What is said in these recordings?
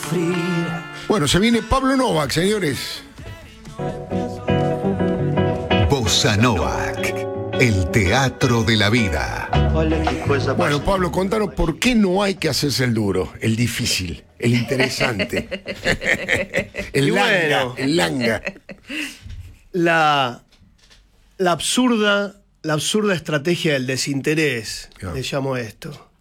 sufrir. Bueno, se viene Pablo Novak, señores. Bossa Novak, el teatro de la vida. Bueno, Pablo, contanos por qué no hay que hacerse el duro, el difícil, el interesante. el langa. La absurda estrategia del desinterés, le llamo esto.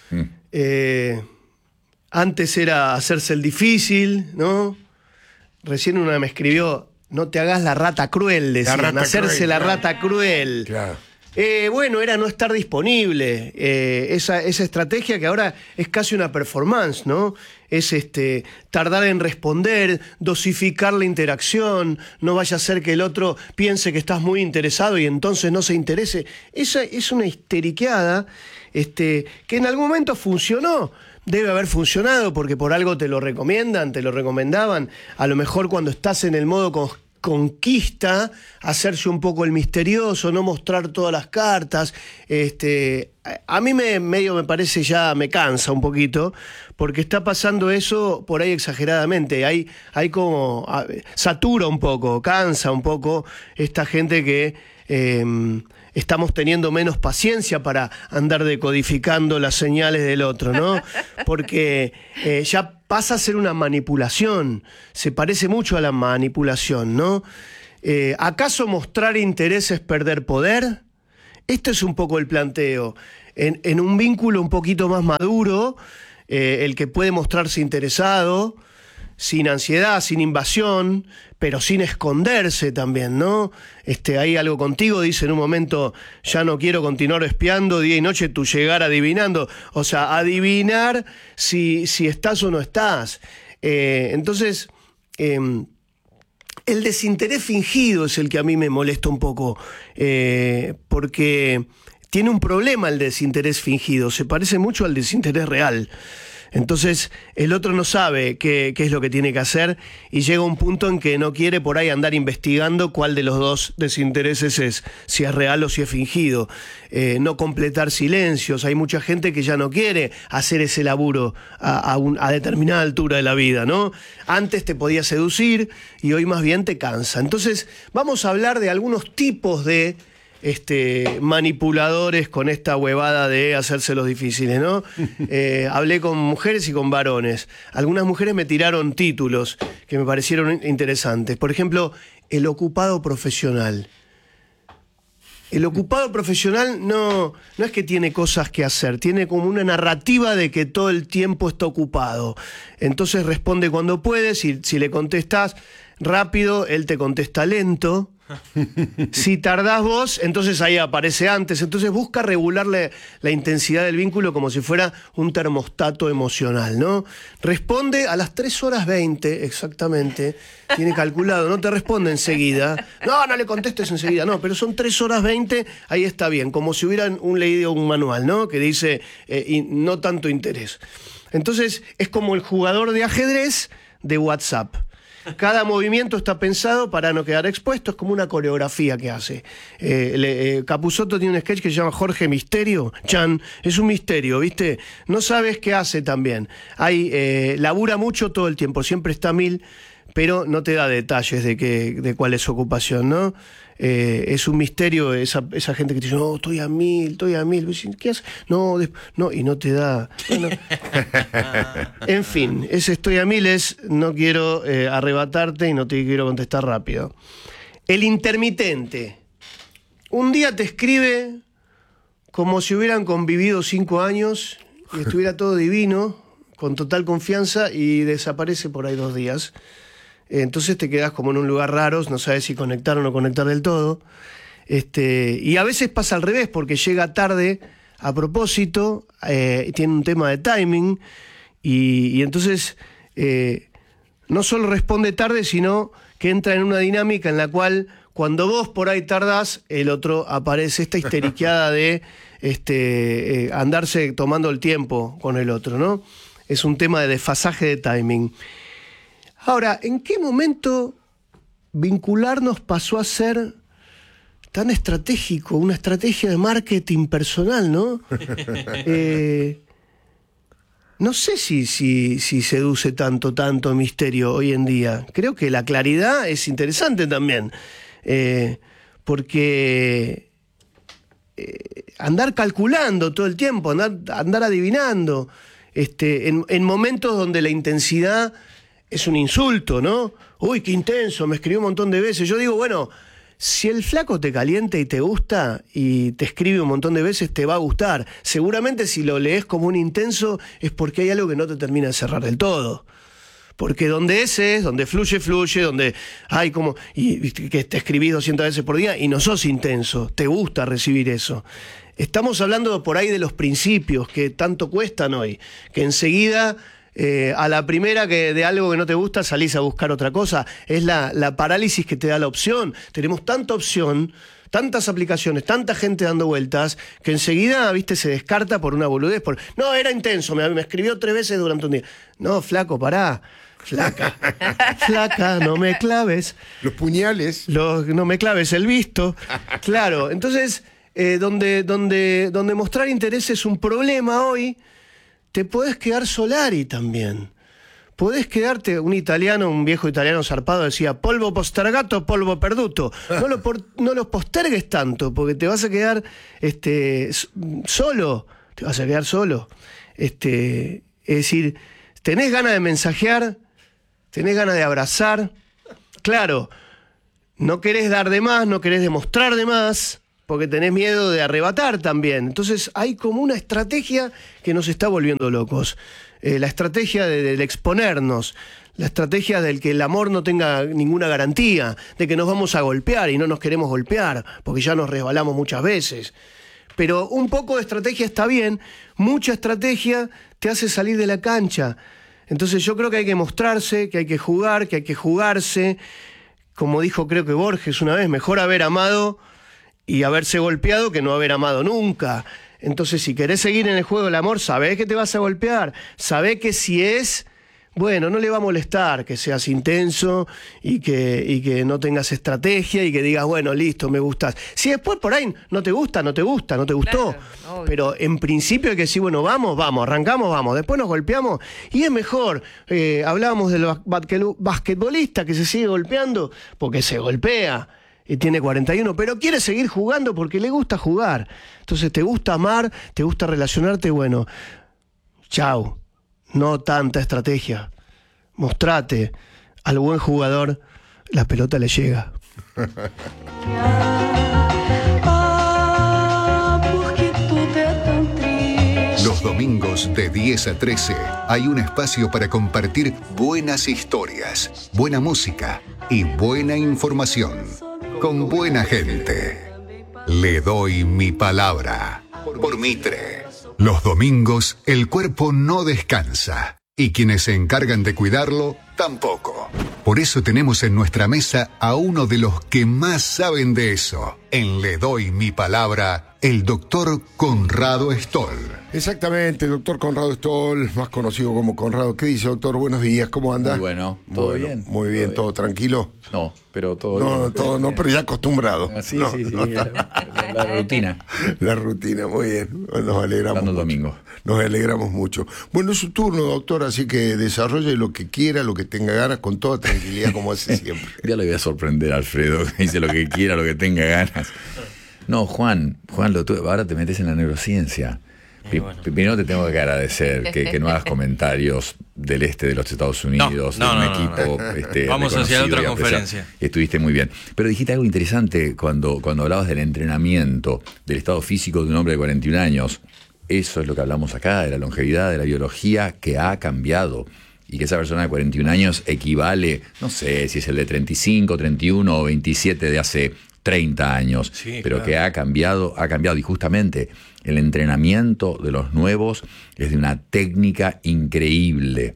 Antes era hacerse el difícil, ¿no? Recién una me escribió, no te hagas la rata cruel, decían, hacerse la rata cruel. Claro. Bueno, era no estar disponible. Esa estrategia que ahora es casi una performance, ¿no? Es tardar en responder, dosificar la interacción, no vaya a ser que el otro piense que estás muy interesado y entonces no se interese. Esa es una histeriqueada que en algún momento funcionó. Debe haber funcionado porque por algo te lo recomiendan, te lo recomendaban. A lo mejor cuando estás en el modo conquista, hacerse un poco el misterioso, no mostrar todas las cartas. A mí me parece ya, me cansa un poquito, porque está pasando eso por ahí exageradamente. Hay como, satura un poco, cansa un poco esta gente que estamos teniendo menos paciencia para andar decodificando las señales del otro, ¿no? Porque ya pasa a ser una manipulación, se parece mucho a la manipulación, ¿no? ¿Acaso mostrar interés es perder poder? Esto es un poco el planteo. En un vínculo un poquito más maduro, el que puede mostrarse interesado, sin ansiedad, sin invasión, pero sin esconderse también, ¿no? Hay algo contigo, dice en un momento, ya no quiero continuar espiando día y noche tu llegar adivinando. O sea, adivinar si estás o no estás. Entonces, el desinterés fingido es el que a mí me molesta un poco, porque tiene un problema el desinterés fingido, se parece mucho al desinterés real. Entonces el otro no sabe qué es lo que tiene que hacer y llega un punto en que no quiere por ahí andar investigando cuál de los dos desintereses es, si es real o si es fingido. No completar silencios. Hay mucha gente que ya no quiere hacer ese laburo a determinada altura de la vida, ¿no? Antes te podía seducir y hoy más bien te cansa. Entonces vamos a hablar de algunos tipos de manipuladores con esta huevada de hacerse los difíciles, ¿no? Hablé con mujeres y con varones. Algunas mujeres me tiraron títulos que me parecieron interesantes. Por ejemplo, el ocupado profesional. El ocupado profesional no es que tiene cosas que hacer, tiene como una narrativa de que todo el tiempo está ocupado. Entonces responde cuando puede, si le contestás rápido, él te contesta lento. Si tardás vos, entonces ahí aparece antes. Entonces busca regular la intensidad del vínculo como si fuera un termostato emocional, ¿no? Responde a las 3:20 exactamente. Tiene calculado, no te responde enseguida. No le contestes enseguida, no, pero son 3:20, ahí está bien, como si hubieran leído un manual, ¿no? Que dice no tanto interés. Entonces es como el jugador de ajedrez de WhatsApp. Cada movimiento está pensado para no quedar expuesto, es como una coreografía que hace. Capusotto tiene un sketch que se llama Jorge Misterio. Chan, es un misterio, ¿viste? No sabes qué hace también. Labura mucho todo el tiempo, siempre está a 1000, pero no te da detalles de cuál es su ocupación, ¿no? Es un misterio esa gente que te dice, no, estoy a 1000. ¿Qué haces? No, y no te da. Bueno. En fin, ese estoy a 1000 es no quiero arrebatarte y no te quiero contestar rápido. El intermitente. Un día te escribe como si hubieran convivido 5 años y estuviera todo divino, con total confianza, y desaparece por ahí 2 días. Entonces te quedas como en un lugar raro, no sabes si conectar o no conectar del todo. Y a veces pasa al revés, porque llega tarde a propósito, tiene un tema de timing, y entonces no solo responde tarde, sino que entra en una dinámica en la cual cuando vos por ahí tardás, el otro aparece, esta histeriqueada de andarse tomando el tiempo con el otro, ¿no? Es un tema de desfasaje de timing. Ahora, ¿en qué momento vincularnos pasó a ser tan estratégico, una estrategia de marketing personal, ¿no? no sé si seduce tanto misterio hoy en día. Creo que la claridad es interesante también, porque andar calculando todo el tiempo, andar adivinando, en momentos donde la intensidad es un insulto, ¿no? Uy, qué intenso, me escribió un montón de veces. Yo digo, bueno, si el flaco te calienta y te gusta y te escribe un montón de veces, te va a gustar. Seguramente si lo lees como un intenso es porque hay algo que no te termina de cerrar del todo. Porque donde ese es, donde fluye, donde hay como... Y que te escribís 200 veces por día y no sos intenso, te gusta recibir eso. Estamos hablando por ahí de los principios que tanto cuestan hoy, que enseguida... a la primera que de algo que no te gusta salís a buscar otra cosa. Es la parálisis que te da la opción. Tenemos tanta opción, tantas aplicaciones, tanta gente dando vueltas, que enseguida, viste, se descarta por una boludez. No, era intenso, me escribió 3 veces durante un día. No, flaco, pará. Flaca, no me claves. Los puñales. No me claves el visto. Claro, entonces, donde mostrar interés es un problema hoy, te podés quedar Solari también. Podés quedarte, un viejo italiano zarpado decía, polvo postergato, polvo perduto. No lo postergues tanto, porque te vas a quedar solo. Te vas a quedar solo. Es decir, tenés ganas de mensajear, tenés ganas de abrazar. Claro, no querés dar de más, no querés demostrar de más, porque tenés miedo de arrebatar también. Entonces hay como una estrategia que nos está volviendo locos. La estrategia del exponernos, la estrategia del que el amor no tenga ninguna garantía, de que nos vamos a golpear y no nos queremos golpear, porque ya nos resbalamos muchas veces. Pero un poco de estrategia está bien, mucha estrategia te hace salir de la cancha. Entonces yo creo que hay que mostrarse, que hay que jugar, que hay que jugarse. Como dijo creo que Borges una vez, mejor haber amado y haberse golpeado que no haber amado nunca. Entonces, si querés seguir en el juego del amor, sabés que te vas a golpear. Sabés que si es, bueno, no le va a molestar que seas intenso y que no tengas estrategia y que digas, bueno, listo, me gustas. Si después por ahí no te gusta, no te gustó. Claro, pero en principio hay que decir, bueno, vamos, arrancamos, vamos. Después nos golpeamos y es mejor. Hablábamos de los basquetbolistas que se sigue golpeando porque se golpea. Y tiene 41, pero quiere seguir jugando porque le gusta jugar. Entonces, te gusta amar, te gusta relacionarte, bueno, chau, no tanta estrategia. Mostrate, al buen jugador la pelota le llega. Los domingos de 10 a 13 hay un espacio para compartir buenas historias, buena música y buena información. Con buena gente. Le doy mi palabra. Por Mitre. Los domingos el cuerpo no descansa. Y quienes se encargan de cuidarlo, tampoco. Por eso tenemos en nuestra mesa a uno de los que más saben de eso. En Le doy mi palabra, el doctor Conrado Stoll. Exactamente, el doctor Conrado Stoll, más conocido como Conrado. ¿Qué dice, doctor? Buenos días, ¿cómo anda? Muy bueno, ¿todo bien? Muy bien, ¿todo tranquilo? No, pero todo bien. Todo no, pero ya acostumbrado. Sí, no, sí, no, la rutina. La rutina, muy bien. Nos alegramos. Dando el domingo. Nos alegramos mucho. Bueno, es su turno, doctor, así que desarrolle lo que quiera, lo que tenga ganas, con toda tranquilidad, como hace siempre. Ya le voy a sorprender a Alfredo, que dice lo que quiera, lo que tenga ganas. No, Juan, ahora te metes en la neurociencia. Bueno. Primero te tengo que agradecer que no hagas comentarios del este de los Estados Unidos, de un equipo. Vamos hacia otra conferencia. Estuviste muy bien. Pero dijiste algo interesante cuando hablabas del entrenamiento, del estado físico de un hombre de 41 años. Eso es lo que hablamos acá, de la longevidad, de la biología que ha cambiado. Y que esa persona de 41 años equivale, no sé si es el de 35, 31 o 27 de hace 30 años, sí, pero claro, que ha cambiado. Y justamente el entrenamiento de los nuevos es de una técnica increíble.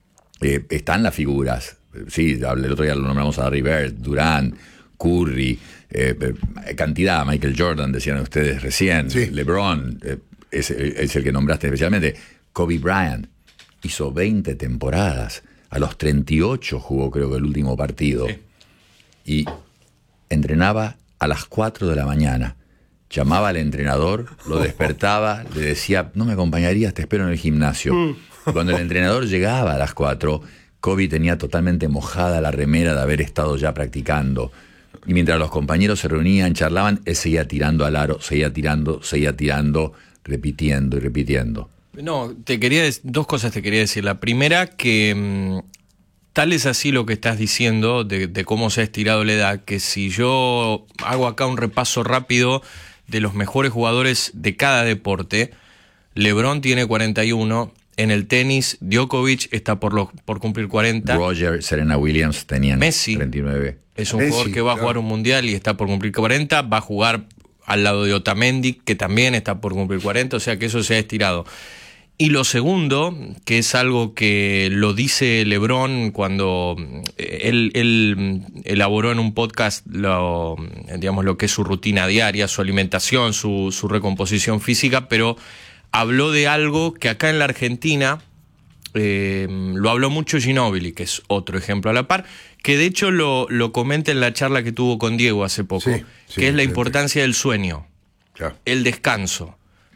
Están las figuras, sí, el otro día lo nombramos a Larry Bird, Durant, Curry, cantidad, Michael Jordan, decían ustedes recién, sí, LeBron, es el que nombraste especialmente, Kobe Bryant, hizo 20 temporadas, a los 38 jugó creo que el último partido, sí, y entrenaba a las 4 de la mañana. Llamaba al entrenador, lo despertaba, le decía, ¿no me acompañarías? Te espero en el gimnasio. Cuando el entrenador llegaba a las 4, Kobe tenía totalmente mojada la remera de haber estado ya practicando. Y mientras los compañeros se reunían, charlaban, él seguía tirando al aro, seguía tirando, repitiendo y repitiendo. No, dos cosas te quería decir. La primera, que tal es así lo que estás diciendo de cómo se ha estirado la edad, que si yo hago acá un repaso rápido de los mejores jugadores de cada deporte, LeBron tiene 41, en el tenis Djokovic está por cumplir 40. Roger, Serena Williams tenían Messi 39. Es un jugador que va a jugar un mundial y está por cumplir 40, va a jugar al lado de Otamendi, que también está por cumplir 40, o sea que eso se ha estirado. Y lo segundo, que es algo que lo dice LeBron cuando él elaboró en un podcast lo que es su rutina diaria, su alimentación, su recomposición física, pero habló de algo que acá en la Argentina lo habló mucho Ginóbili, que es otro ejemplo a la par, que de hecho lo comenta en la charla que tuvo con Diego hace poco, que es la importancia del sueño, el descanso.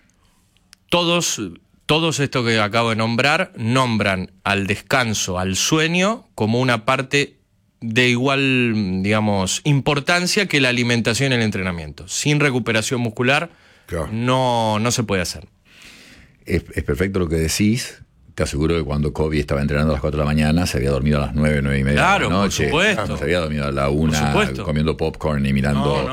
Todos estos que acabo de nombrar nombran al descanso, al sueño, como una parte de igual, digamos, importancia que la alimentación y el entrenamiento. Sin recuperación muscular no se puede hacer. Es perfecto lo que decís. Te aseguro que cuando Kobe estaba entrenando a las 4 de la mañana se había dormido a las 9 y media de la noche. Por supuesto. Se había dormido a la 1 comiendo popcorn y mirando.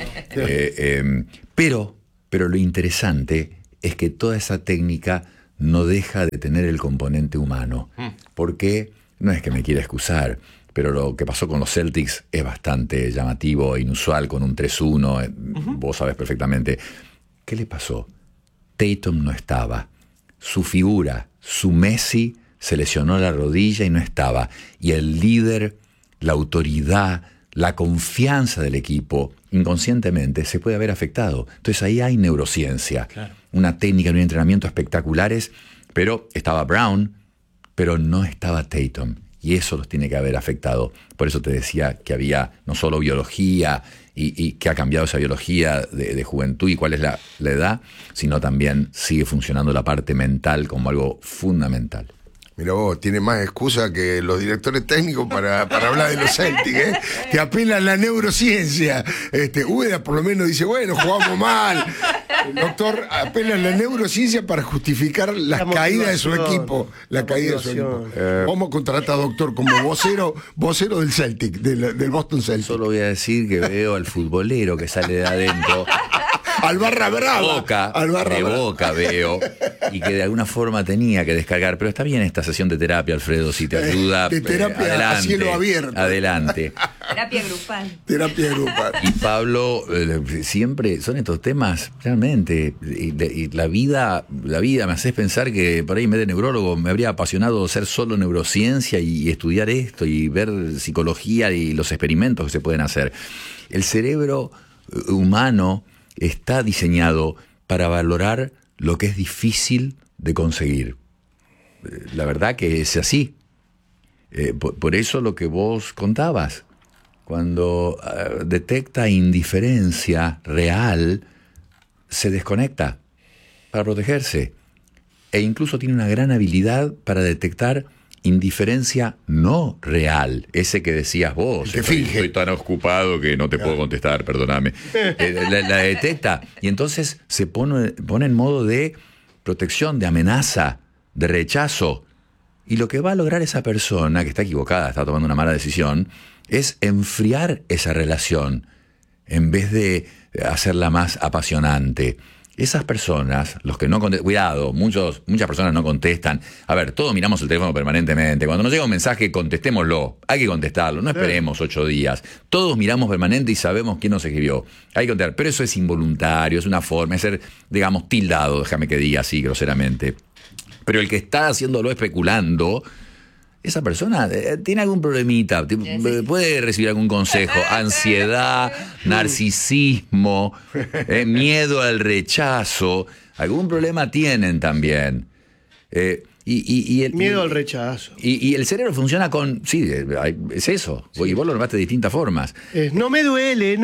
No. Pero lo interesante es que toda esa técnica no deja de tener el componente humano. Porque no es que me quiera excusar, pero lo que pasó con los Celtics es bastante llamativo e inusual con un 3-1. Vos sabés perfectamente. ¿Qué le pasó? Tatum no estaba. Su figura, su Messi, se lesionó la rodilla y no estaba. Y el líder, la autoridad, la confianza del equipo, inconscientemente, se puede haber afectado. Entonces ahí hay neurociencia. Claro. Una técnica, un entrenamiento espectaculares, pero estaba Brown, pero no estaba Tatum. Y eso los tiene que haber afectado. Por eso te decía que había no solo biología y que ha cambiado esa biología de juventud y cuál es la edad, sino también sigue funcionando la parte mental como algo fundamental. Mira vos, tiene más excusa que los directores técnicos para hablar de los Celtics, que apelan a la neurociencia. Úbeda por lo menos dice, bueno, jugamos mal. El doctor apela a la neurociencia para justificar la caída de su equipo. Vamos a contratar a doctor como vocero del Celtic, del Boston Celtic. Solo voy a decir que veo al futbolero que sale de adentro. Al Barra Brava. Boca veo. Y que de alguna forma tenía que descargar. Pero está bien esta sesión de terapia, Alfredo, si te ayuda. De terapia adelante, a cielo abierto. Adelante. Terapia grupal. Y Pablo, siempre son estos temas, realmente. Y la vida me haces pensar que por ahí en vez de neurólogo me habría apasionado ser solo neurociencia y estudiar esto y ver psicología y los experimentos que se pueden hacer. El cerebro humano está diseñado para valorar lo que es difícil de conseguir. La verdad que es así. Por eso lo que vos contabas, cuando detecta indiferencia real, se desconecta para protegerse. E incluso tiene una gran habilidad para detectar indiferencia no real, ese que decías vos. Que finge. Estoy tan ocupado que no te puedo contestar, perdóname. La detecta y entonces se pone en modo de protección, de amenaza, de rechazo. Y lo que va a lograr esa persona que está equivocada, está tomando una mala decisión, es enfriar esa relación en vez de hacerla más apasionante. Esas personas, los que no contestan, cuidado, muchas personas no contestan. A ver, todos miramos el teléfono permanentemente. Cuando nos llega un mensaje, contestémoslo. Hay que contestarlo, no esperemos 8 días. Todos miramos permanente y sabemos quién nos escribió. Hay que contestar, pero eso es involuntario, es una forma, es ser, digamos, tildado, déjame que diga así groseramente. Pero el que está haciéndolo especulando, esa persona tiene algún problemita, puede recibir algún consejo, ansiedad, narcisismo, miedo al rechazo, algún problema tienen también. Miedo al rechazo. Y el cerebro funciona con, sí, es eso, y vos lo nombraste de distintas formas. No me duele.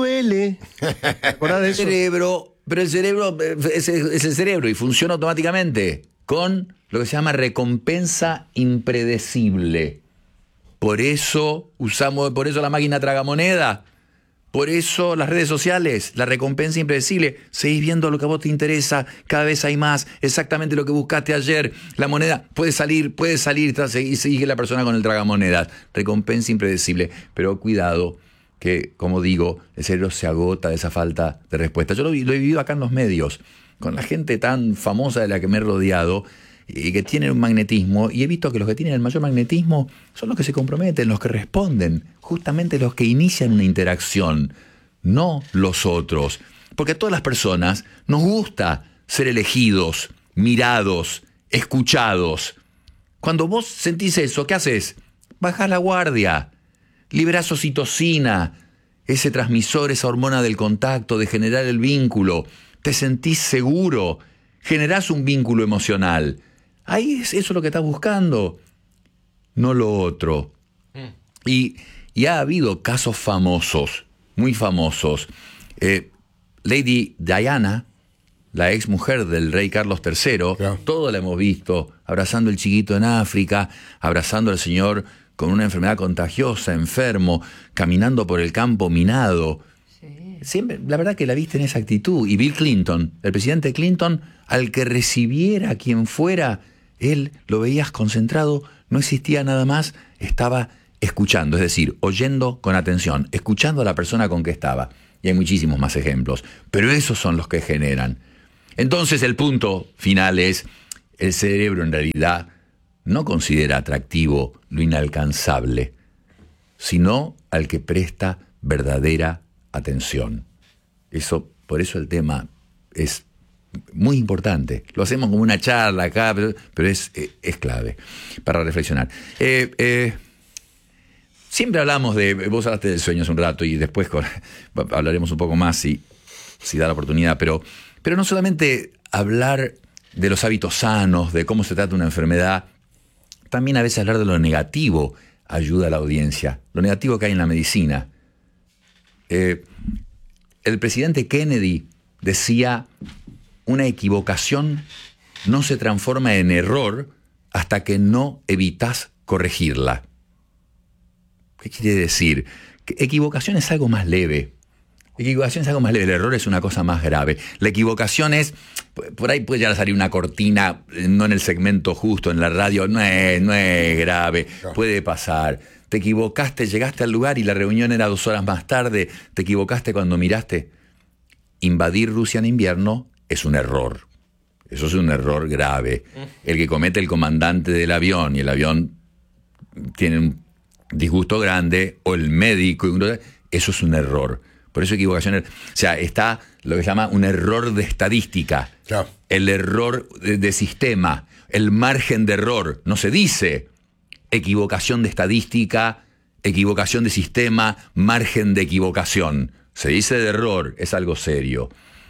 ¿Acordás de eso? Pero el cerebro es el cerebro y funciona automáticamente con lo que se llama recompensa impredecible. Por eso la máquina tragamoneda. Por eso las redes sociales, la recompensa impredecible. Seguís viendo lo que a vos te interesa, cada vez hay más, exactamente lo que buscaste ayer. La moneda puede salir, y sigue la persona con el tragamonedas. Recompensa impredecible. Pero cuidado, que como digo, el cerebro se agota de esa falta de respuesta. Yo lo he vivido acá en los medios, con la gente tan famosa de la que me he rodeado, y que tienen un magnetismo, y he visto que los que tienen el mayor magnetismo son los que se comprometen, los que responden, justamente los que inician una interacción, no los otros. Porque a todas las personas nos gusta ser elegidos, mirados, escuchados. Cuando vos sentís eso, ¿qué haces? Bajás la guardia, liberás oxitocina, ese transmisor, esa hormona del contacto, de generar el vínculo, te sentís seguro, generás un vínculo emocional. Ahí eso es lo que estás buscando, no lo otro. Y ha habido casos famosos, muy famosos. Lady Diana, la ex mujer del rey Carlos III, claro, todo la hemos visto, abrazando al chiquito en África, abrazando al señor con una enfermedad contagiosa, enfermo, caminando por el campo minado. Sí. Siempre, la verdad que la viste en esa actitud. Y Bill Clinton, el presidente Clinton, al que recibiera quien fuera, él lo veías concentrado, no existía nada más, estaba escuchando, es decir, oyendo con atención, escuchando a la persona con que estaba. Y hay muchísimos más ejemplos, pero esos son los que generan. Entonces el punto final es, el cerebro en realidad no considera atractivo lo inalcanzable, sino al que presta verdadera atención. Por eso el tema es muy importante. Lo hacemos como una charla acá, pero es clave para reflexionar. Siempre hablamos vos hablaste del sueño hace un rato y después hablaremos un poco más si da la oportunidad, pero no solamente hablar de los hábitos sanos, de cómo se trata una enfermedad, también a veces hablar de lo negativo ayuda a la audiencia, lo negativo que hay en la medicina. El presidente Kennedy decía: una equivocación no se transforma en error hasta que no evitas corregirla. ¿Qué quiere decir? Que equivocación es algo más leve. Equivocación es algo más leve, el error es una cosa más grave. La equivocación es, por ahí puede llegar a salir una cortina, no en el segmento justo, en la radio, no es grave, puede pasar. Te equivocaste, llegaste al lugar y la reunión era 2 horas más tarde, te equivocaste cuando miraste. Invadir Rusia en invierno es un error. Eso es un error grave. El que comete el comandante del avión y el avión tiene un disgusto grande, o el médico, eso es un error. Por eso equivocación, o sea, está lo que se llama un error de estadística, claro, el error de sistema, el margen de error. No se dice equivocación de estadística, equivocación de sistema, margen de equivocación. Se dice de error, es algo serio.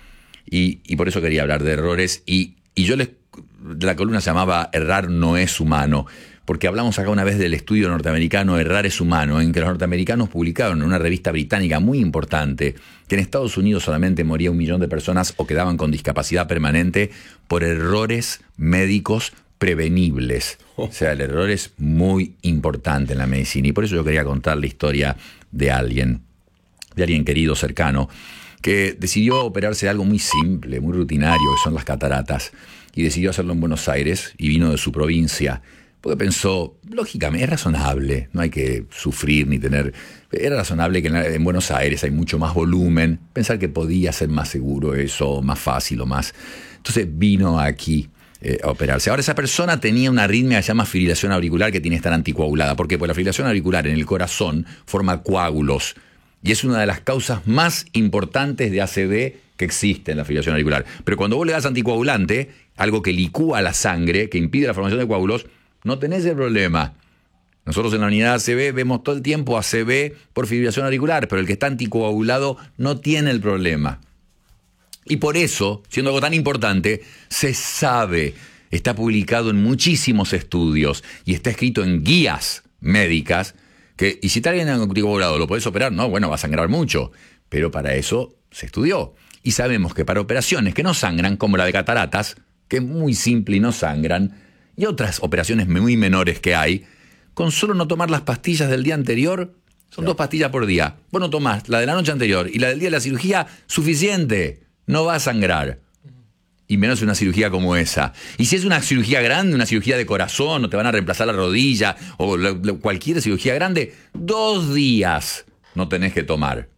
Y por eso quería hablar de errores. Y la columna se llamaba Errar no es humano, porque hablamos acá una vez del estudio norteamericano Errar es humano, en que los norteamericanos publicaron en una revista británica muy importante que en Estados Unidos solamente moría 1 millón de personas o quedaban con discapacidad permanente por errores médicos prevenibles. O sea, el error es muy importante en la medicina, y por eso yo quería contar la historia de alguien querido, cercano, que decidió operarse de algo muy simple, muy rutinario, que son las cataratas, y decidió hacerlo en Buenos Aires, y vino de su provincia, porque pensó, lógicamente, es razonable, no hay que sufrir ni tener... Era razonable que en Buenos Aires hay mucho más volumen, pensar que podía ser más seguro eso, más fácil o más... Entonces vino aquí a operarse. Ahora, esa persona tenía una arritmia que se llama fibrilación auricular, que tiene que estar anticoagulada. ¿Por qué? Porque la fibrilación auricular en el corazón forma coágulos, y es una de las causas más importantes de ACV que existe en la fibrilación auricular. Pero cuando vos le das anticoagulante, algo que licúa la sangre, que impide la formación de coágulos, no tenés el problema. Nosotros en la unidad ACV vemos todo el tiempo ACV por fibrilación auricular, pero el que está anticoagulado no tiene el problema. Y por eso, siendo algo tan importante, se sabe, está publicado en muchísimos estudios y está escrito en guías médicas, y si está alguien anticoagulado, ¿lo podés operar? No, bueno, va a sangrar mucho, pero para eso se estudió. Y sabemos que para operaciones que no sangran, como la de cataratas, que es muy simple y no sangran, y otras operaciones muy menores que hay, con solo no tomar las pastillas del día anterior, son 2 pastillas por día. Vos no tomás la de la noche anterior y la del día de la cirugía, suficiente, no va a sangrar. Y menos una cirugía como esa. Y si es una cirugía grande, una cirugía de corazón, o te van a reemplazar la rodilla, o cualquier cirugía grande, 2 días no tenés que tomar.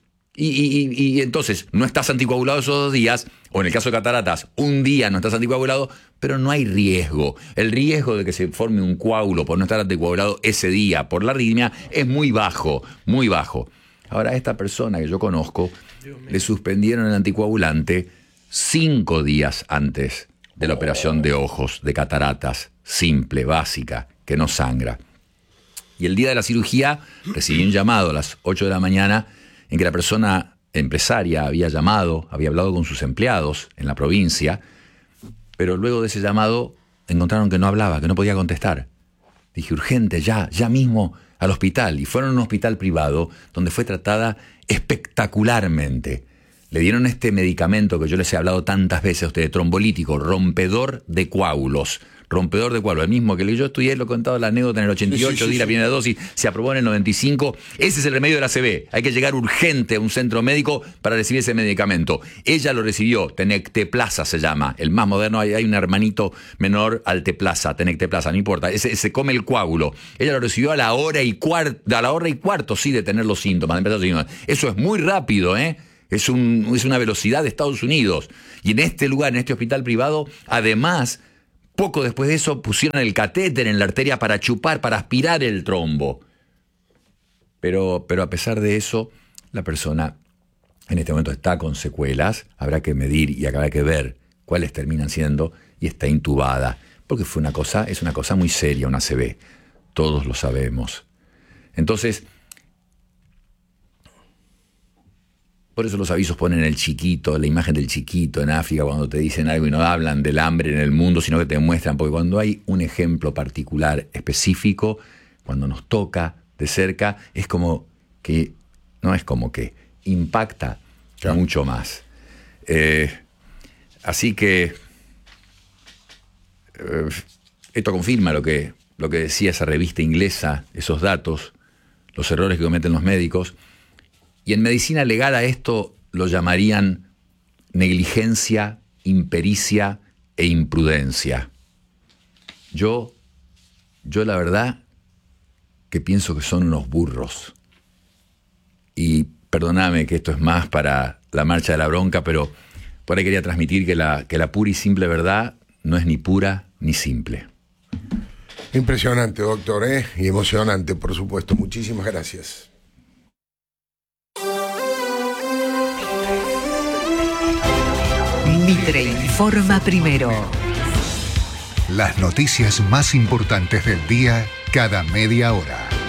Y entonces no estás anticoagulado esos 2 días, o en el caso de cataratas, 1 día no estás anticoagulado, pero no hay riesgo. El riesgo de que se forme un coágulo por no estar anticoagulado ese día por la arritmia es muy bajo, muy bajo. Ahora, a esta persona que yo conozco, le suspendieron el anticoagulante 5 días antes de la operación de ojos, de cataratas, simple, básica, que no sangra. Y el día de la cirugía recibí un llamado a las 8 de la mañana en que la persona empresaria había llamado, había hablado con sus empleados en la provincia, pero luego de ese llamado encontraron que no hablaba, que no podía contestar. Dije, urgente, ya mismo al hospital. Y fueron a un hospital privado donde fue tratada espectacularmente. Le dieron este medicamento que yo les he hablado tantas veces a ustedes, trombolítico, rompedor de coágulos. Rompedor de coágulos, el mismo que yo estudié, lo he contado la anécdota en el 88, di la primera dosis, se aprobó en el 95. Ese es el remedio de la ACV. Hay que llegar urgente a un centro médico para recibir ese medicamento. Ella lo recibió, Tenecteplasa se llama, el más moderno, hay un hermanito menor, Alteplasa, Tenecteplasa, no importa, se come el coágulo. Ella lo recibió a la hora y cuarto, sí, de tener los síntomas, de empezar los síntomas. Eso es muy rápido, es una velocidad de Estados Unidos. Y en este lugar, en este hospital privado, además, poco después de eso pusieron el catéter en la arteria para chupar, para aspirar el trombo. Pero a pesar de eso, la persona en este momento está con secuelas, habrá que medir y habrá que ver cuáles terminan siendo, y está intubada, porque es una cosa muy seria, una ACV. Todos lo sabemos. Entonces, por eso los avisos ponen el chiquito, la imagen del chiquito en África cuando te dicen algo y no hablan del hambre en el mundo, sino que te muestran, porque cuando hay un ejemplo particular, específico, cuando nos toca de cerca, es como que, impacta mucho más. Así que esto confirma lo que decía esa revista inglesa, esos datos, los errores que cometen los médicos. Y en medicina legal a esto lo llamarían negligencia, impericia e imprudencia. Yo la verdad que pienso que son unos burros. Y perdóname que esto es más para la marcha de la bronca, pero por ahí quería transmitir que la pura y simple verdad no es ni pura ni simple. Impresionante, doctor, y emocionante, por supuesto. Muchísimas gracias. Mitre informa primero. Las noticias más importantes del día cada media hora.